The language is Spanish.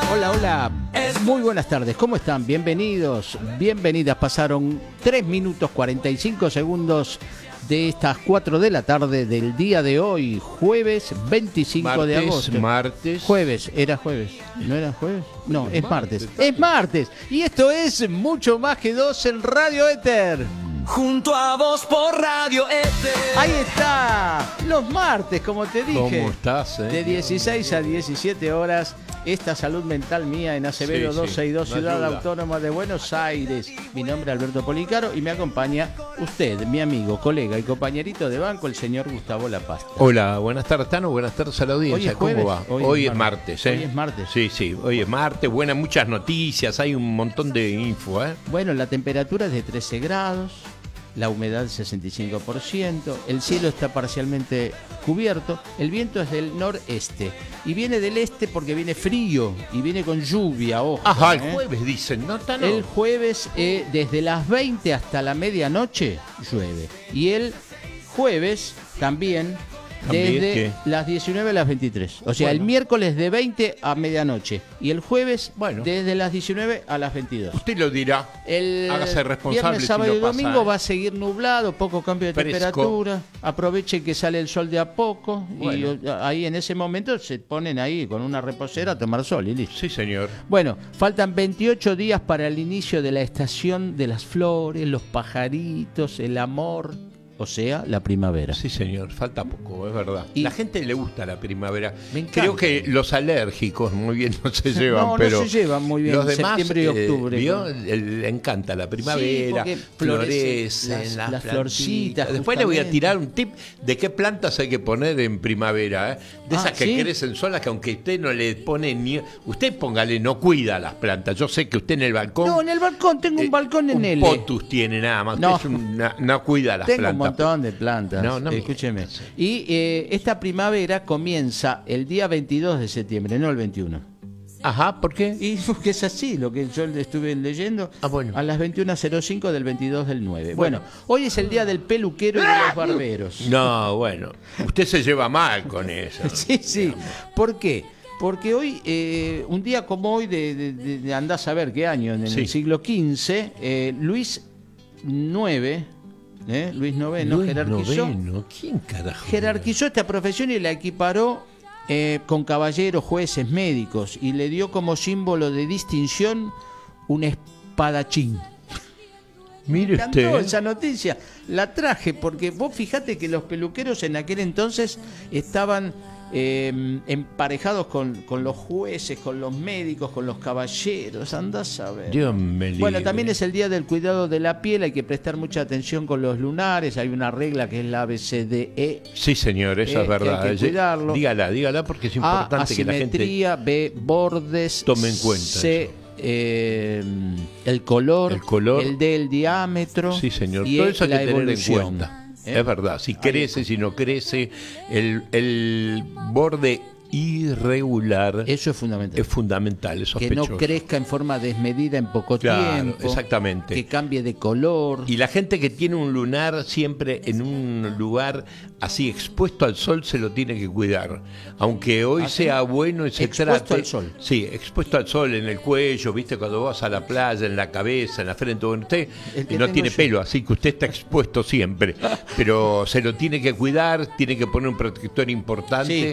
Hola, hola, muy buenas tardes, ¿cómo están? Bienvenidos, bienvenidas. Pasaron 3 minutos 45 segundos de estas 4 de la tarde del día de hoy, jueves 25 de agosto. Martes. Jueves, ¿era jueves? ¿No era jueves? No, es martes. Es martes. Y esto es Mucho Más que Dos en Radio Éter. Junto a vos por Radio Éter. Ahí está, los martes, como te dije. ¿Cómo estás? De 16 a 17 horas, esta Salud Mental Mía en Acevedo 262, Ciudad Autónoma de Buenos Aires. Mi nombre es Alberto Policaro y me acompaña usted, mi amigo, colega y compañerito de banco, el señor Gustavo Lapasta. Hola, buenas tardes, Tano, buenas tardes a la audiencia. ¿Hoy es ¿Cómo va? jueves? Hoy es martes, ¿eh? Hoy es martes. Sí, hoy es martes. Buenas, muchas noticias, hay un montón de info, ¿eh? Bueno, la temperatura es de 13 grados. La humedad 65%, el cielo está parcialmente cubierto, el viento es del noreste y viene del este porque viene frío y viene con lluvia, ojo. Ajá, el jueves dicen, ¿no, Tano? El jueves desde las 20 hasta la medianoche llueve y el jueves también desde ¿qué? las 19 a las 23. O sea, Bueno. el miércoles de 20 a medianoche y el jueves Bueno. desde las 19 a las 22. Usted lo dirá. El Hágase responsable viernes, si sábado no y pasa, domingo ¿eh? va a seguir nublado, poco cambio de Fresco. temperatura. Aproveche que sale el sol de a poco Bueno. y ahí en ese momento se ponen ahí con una reposera a tomar sol y listo. Sí, señor. Bueno, faltan 28 días para el inicio de la estación de las flores, los pajaritos, el amor, o sea, la primavera. Sí, señor, falta poco, es verdad. Y- La gente le gusta la primavera. Me encanta. Creo que los alérgicos muy bien no se llevan, No, pero no se llevan muy bien los demás, septiembre y octubre. ¿vio? Le encanta la primavera, porque florecen las las florcitas, plantitas. Después le voy a justamente. tirar un tip de qué plantas hay que poner en primavera, ¿eh? De esas que ¿sí? crecen solas, que aunque usted no le pone ni... Usted póngale, no cuida las plantas. Yo sé que usted en el balcón... No, en el balcón, tengo un balcón en un L. potus tiene nada más. No. Usted no cuida las Tengo plantas. un montón de plantas. No, no me Escúcheme. digas. Y esta primavera comienza el día 22 de septiembre, no el 21. Ajá, ¿por qué? Y porque es así, lo que yo estuve leyendo, bueno. a las 21:05 del 22 del 9. Bueno, hoy es el día del peluquero y de los barberos. No, bueno, usted se lleva mal con eso. Sí, sí. ¿Por qué? Porque hoy, un día como hoy, de andás a ver qué año, en Sí. el siglo XV, Luis IX, Luis IX Luis jerarquizó. Noveno, ¿quién carajo? Jerarquizó esta profesión y la equiparó con caballeros, jueces, médicos y le dio como símbolo de distinción un espadachín. Mire Me encantó usted. esa noticia, la traje porque vos fijate que los peluqueros en aquel entonces estaban emparejados con los jueces, con los médicos, con los caballeros, andás a ver. Dios me libre. Bueno, también es el día del cuidado de la piel, hay que prestar mucha atención con los lunares, hay una regla que es la ABCDE. Sí, señor, eso es que hay verdad. que cuidarlo. Dígala porque es A, importante que la gente... asimetría, B, bordes, Tome en cuenta C, el color, el D, el diámetro, Sí, señor, y todo eso hay la que tener en evolución. cuenta. ¿Eh? Es verdad, si Ahí crece, si no crece, el borde irregular Eso es fundamental. es fundamental, es Que sospechoso. no crezca en forma desmedida en poco Claro, tiempo. exactamente. Que cambie de color. Y la gente que tiene un lunar siempre en un lugar así expuesto al sol se lo tiene que cuidar. Aunque hoy ¿Ah, sí? sea bueno y se Expuesto trate... al sol. Sí, expuesto al sol en el cuello, viste, cuando vas a la playa, en la cabeza, en la frente. Bueno, usted El que no tengo tiene yo. pelo, así que usted está expuesto siempre. Pero se lo tiene que cuidar, tiene que poner un protector importante. Sí.